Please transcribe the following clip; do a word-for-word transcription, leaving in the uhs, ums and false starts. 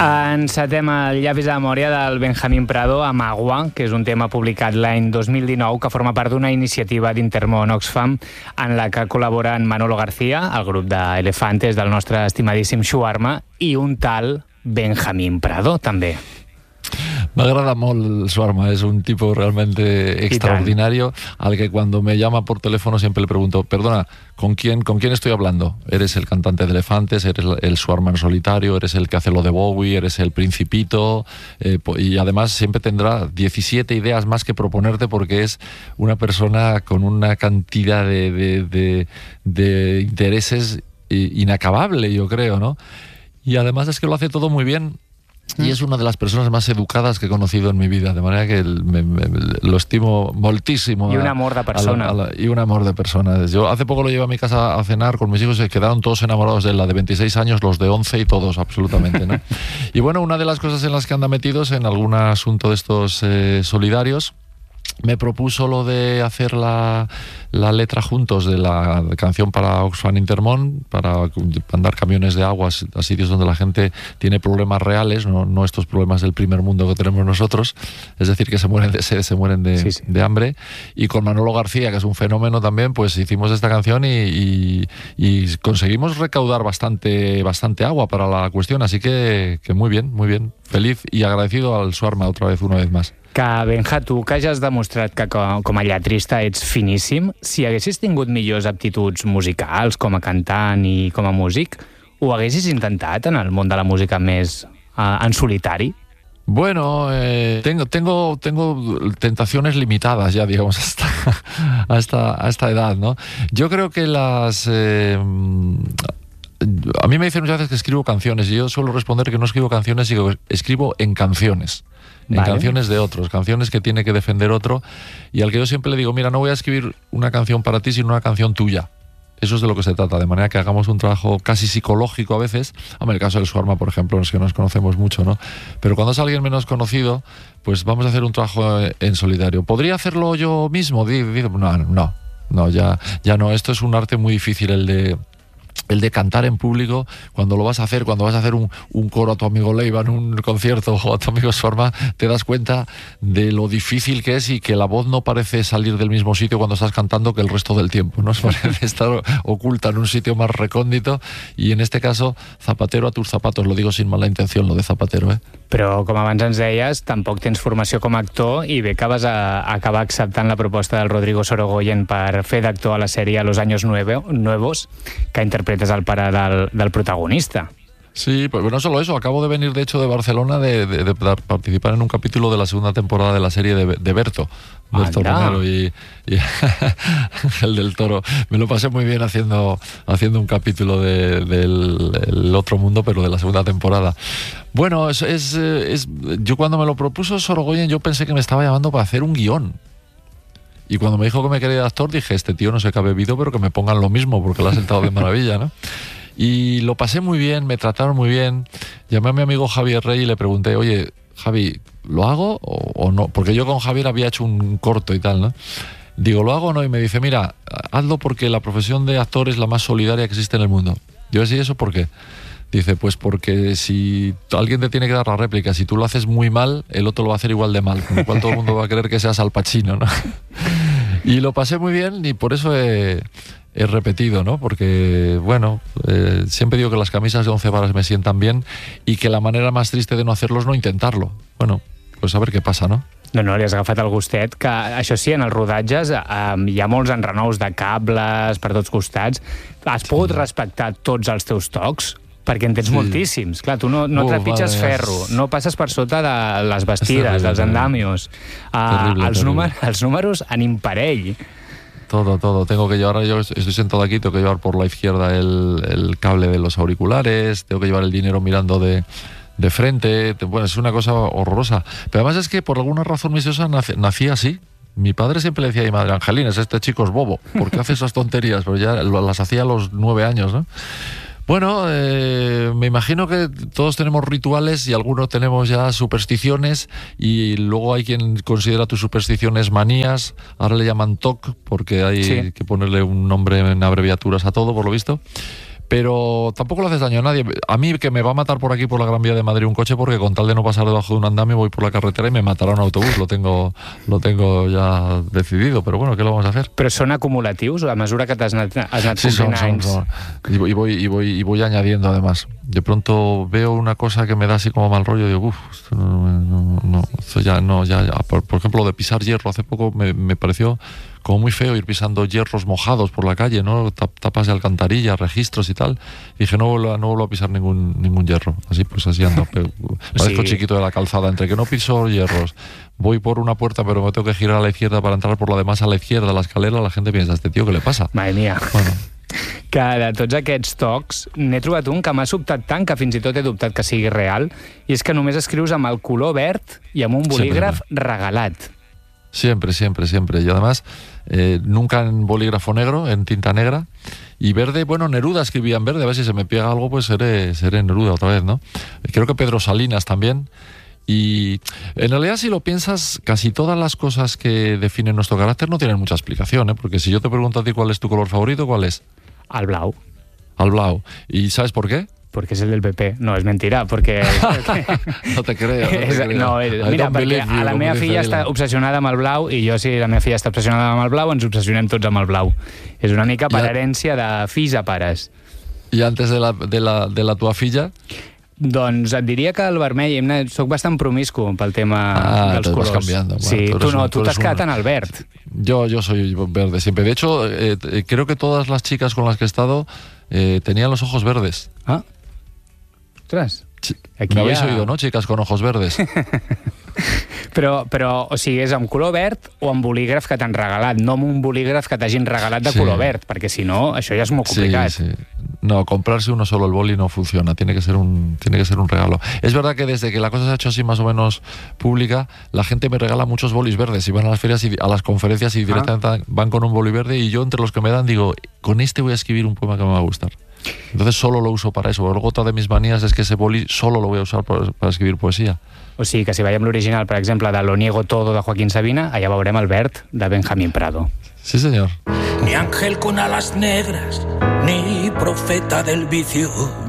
Encetem el llavis de memòria del Benjamín Prado amb Agua, que és un tema publicat l'any dos mil dinou que forma part d'una iniciativa d'Intermón Oxfam en la que col·laboren Manolo García, el grup d'Elefantes del nostre estimadíssim Shawarma, i un tal Benjamín Prado, també. M'agrada molt el Shawarma, es un tipo realmente extraordinario al que cuando me llama por teléfono siempre le pregunto, perdona, ¿con quién, ¿con quién estoy hablando? ¿Eres el cantante de Elefantes? ¿Eres el Shawarma en solitario? ¿Eres el que hace lo de Bowie? ¿Eres el Principito? Eh, y además siempre tendrá diecisiete ideas más que proponerte porque es una persona con una cantidad de, de, de, de intereses inacabable, yo creo, ¿no? Y además es que lo hace todo muy bien. Y es una de las personas más educadas que he conocido en mi vida, de manera que me, me, lo estimo moltísimo. Y un amor de persona. A la, a la, y un amor de persona. Yo hace poco lo llevé a mi casa a cenar con mis hijos y se quedaron todos enamorados de él, la de veintiséis años, los de once y todos, absolutamente, ¿no? Y bueno, una de las cosas en las que anda metidos en algún asunto de estos eh, solidarios, me propuso lo de hacer la, la letra juntos de la canción para Oxfam Intermón, para mandar camiones de agua a sitios donde la gente tiene problemas reales, no, no estos problemas del primer mundo que tenemos nosotros, es decir, que se mueren de sed, se mueren de, sí, sí. de hambre. Y con Manolo García, que es un fenómeno también, pues hicimos esta canción y, y, y conseguimos recaudar bastante, bastante agua para la cuestión, así que, que muy bien, muy bien. Feliz y agradecido al Shawarma otra vez, una vez más. Que, Benja, tu que ja has demostrat que com a lletrista ets finíssim, si haguessis tingut millors aptituds musicals com a cantant i com a músic, ho haguessis intentat en el món de la música més uh, en solitari? Bueno, eh, tengo, tengo, tengo tentaciones limitadas ya, digamos, hasta, hasta, a esta edad, ¿no? Yo creo que las... Eh, a mí me dicen muchas veces que escribo canciones y yo suelo responder que no escribo canciones, sino que escribo en canciones. En vale. canciones de otros, canciones que tiene que defender otro, y al que yo siempre le digo, mira, no voy a escribir una canción para ti, sino una canción tuya. Eso es de lo que se trata, de manera que hagamos un trabajo casi psicológico a veces. Hombre, el caso del Shawarma, por ejemplo, es que nos conocemos mucho, ¿no? Pero cuando es alguien menos conocido, pues vamos a hacer un trabajo en solitario. ¿Podría hacerlo yo mismo? No, no, no, ya, ya no. Esto es un arte muy difícil, el de... el de cantar en público, cuando lo vas a hacer, cuando vas a hacer un, un coro a tu amigo Leiva en un concierto o a tu amigo Shawarma, te das cuenta de lo difícil que es y que la voz no parece salir del mismo sitio cuando estás cantando que el resto del tiempo, ¿no? Parece estar oculta en un sitio más recóndito, y en este caso, zapatero a tus zapatos, lo digo sin mala intención, lo de zapatero, ¿eh? Però, com abans ens deies, tampoc tens formació com a actor i bé que vas a acabar acceptant la proposta del Rodrigo Sorogoyen per fer d'actor a la sèrie Los Años Nuevos, que interpretes al pare del, del protagonista. Sí, pues no solo eso, acabo de venir de hecho de Barcelona de, de, de participar en un capítulo de la segunda temporada de la serie de, de Berto, Berto Romero y, y el del Toro. Me lo pasé muy bien haciendo, haciendo un capítulo de, del el Otro Mundo, pero de la segunda temporada. Bueno, es, es, es, yo cuando me lo propuso Sorogoyen, yo pensé que me estaba llamando para hacer un guión. Y cuando me dijo que me quería de actor, dije, este tío no sé qué ha bebido, pero que me pongan lo mismo, porque lo ha sentado de maravilla, ¿no? Y lo pasé muy bien, me trataron muy bien. Llamé a mi amigo Javier Rey y le pregunté, oye, Javi, ¿lo hago o, o no? Porque yo con Javier había hecho un corto y tal, ¿no? Digo, ¿lo hago o no? Y me dice, mira, hazlo porque la profesión de actor es la más solidaria que existe en el mundo. Yo decía, ¿eso por qué? Dice, pues porque si alguien te tiene que dar la réplica, si tú lo haces muy mal, el otro lo va a hacer igual de mal, con lo cual todo el mundo va a creer que seas Al Pacino, ¿no? Y lo pasé muy bien y por eso he... he repetido, ¿no? Porque, bueno, eh, siempre digo que las camisas de once varas me sientan bien y que la manera más triste de no hacerlo es no intentarlo. Bueno, pues a ver què passa, no? No, no, li has agafat el gustet, que això sí, en els rodatges eh, hi ha molts enrenous de cables per tots costats. Has pogut sí. respectar tots els teus tocs? Perquè en tens sí. moltíssims. Clar, tu no, no uh, trepitges vale, ferro, no passes per sota de les bastides, dels andamios. Uh, terrible, els, númer, els números en imparell. Todo, todo. Tengo que llevar, yo estoy sentado aquí, tengo que llevar por la izquierda el, el cable de los auriculares, tengo que llevar el dinero mirando de, de frente. Bueno, es una cosa horrorosa. Pero además es que por alguna razón misteriosa nací, nací así. Mi padre siempre le decía a mi madre, Angelines, este chico es bobo, ¿por qué hace esas tonterías? Pero ya las hacía a los nueve años, ¿no? Bueno, eh, me imagino que todos tenemos rituales y algunos tenemos ya supersticiones, y luego hay quien considera tus supersticiones manías. Ahora le llaman T O C porque hay sí. que ponerle un nombre en abreviaturas a todo, por lo visto. pero tampoco le haces daño a nadie. A mí, que me va a matar por aquí, por la Gran Vía de Madrid, un coche, porque con tal de no pasar debajo de un andamio voy por la carretera y me matará un autobús. Lo tengo, lo tengo ya decidido, pero bueno, ¿qué lo vamos a hacer? Però són acumulatius a mesura que t'has anat, has anat sí, complint son, anys? Son, son. Y, voy, y, voy, y, voy, y voy añadiendo además. De pronto veo una cosa que me da así como mal rollo y digo, uff, esto no, no, no, esto ya no, ya, ya. Por, por ejemplo, lo de pisar hierro, hace poco me, me pareció como muy feo ir pisando hierros mojados por la calle, ¿no? Tapas de alcantarilla, registros y tal. Y dije, no vuelvo, no vuelvo a pisar ningún, ningún hierro. Así pues, así ando. Parezco sí. chiquito de la calzada. Entre que no piso hierros, voy por una puerta pero me tengo que girar a la izquierda para entrar por la demás a la izquierda, a la escalera, la gente piensa, este tío, ¿qué le pasa? Madre mía. Bueno. Que de tots aquests tocs n'he trobat un que m'ha sobtat tant que fins i tot he dubtat que sigui real, i és que només escrius amb el color verd i amb un bolígraf siempre. regalat. Siempre, siempre, siempre. Y además, eh, nunca en bolígrafo negro, en tinta negra. Y verde, bueno, Neruda escribía en verde. A ver si se me pega algo, pues seré, seré Neruda otra vez, ¿no? Creo que Pedro Salinas también. Y en realidad, si lo piensas, casi todas las cosas que definen nuestro carácter no tienen mucha explicación, ¿eh? Porque si yo te pregunto a ti cuál es tu color favorito, ¿cuál es? El blau. El blau. ¿Y sabes por qué? Porque es el del P P. No, és mentira, perquè... no te creo, no te creo. No, mira, perquè a la meva filla està obsessionada amb el blau i jo, si la meva filla està obsessionada amb el blau, ens obsessionem tots amb el blau. És una mica per herència de fills a pares. I antes de la, de la, de la tua filla? Doncs et diria que el vermell, soc bastant promiscu pel tema ah, dels colors. Vas cambiando. Bueno, sí, tu no, un, tu t'has quedat un... en el verd. Yo, yo soy verde siempre. De hecho, eh, creo que todas las chicas con las que he estado eh, tenían los ojos verdes. Ah, ostras. Aquí Me habéis ha... oído, ¿no? Chicas con ojos verdes. però, però, o sigui, és amb color verd o amb bolígraf que t'han regalat, no amb un bolígraf que t'hagin regalat de sí. color verd, perquè si no, això ja és molt complicat. Sí, sí. No, comprarse uno solo el boli no funciona, tiene que ser un, tiene que ser un regalo. Es verdad que desde que la cosa se ha hecho así más o menos pública, la gente me regala muchos bolis verdes y van a las ferias y a las conferencias y directamente ah. van con un boli verde y yo entre los que me dan digo, con este voy a escribir un poema que me va a gustar. Entonces solo lo uso para eso. Luego otra de mis manías es que ese boli solo lo voy a usar para, para escribir poesía. O sigui que si veiem l'original, per exemple, de Lo niego todo de Joaquín Sabina, allà veurem el verd de Benjamín Prado. Sí, señor. Ni ángel con alas negras, ni profeta del vicio.